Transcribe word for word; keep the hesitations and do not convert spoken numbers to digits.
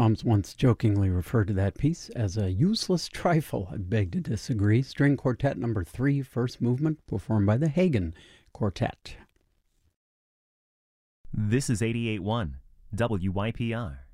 Brahms once jokingly referred to that piece as a useless trifle. I beg to disagree. String Quartet number three, first movement, performed by the Hagen Quartet. This is eighty-eight point one W Y P R.